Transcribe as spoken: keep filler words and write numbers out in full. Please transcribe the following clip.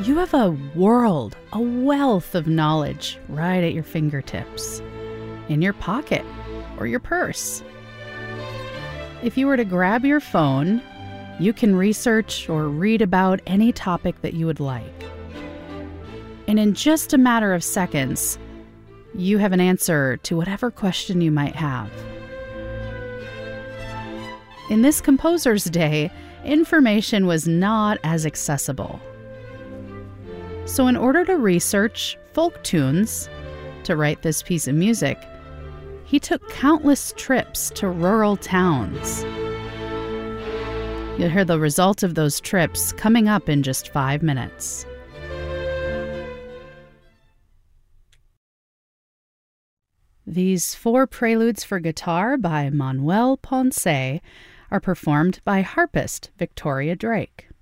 You have a world, a wealth of knowledge right at your fingertips, in your pocket or your purse. If you were to grab your phone, you can research or read about any topic that you would like. And in just a matter of seconds, you have an answer to whatever question you might have. In this composer's day, information was not as accessible. So in order to research folk tunes, to write this piece of music, he took countless trips to rural towns. You'll hear the result of those trips coming up in just five minutes. These four preludes for guitar by Manuel Ponce are performed by harpist Victoria Drake.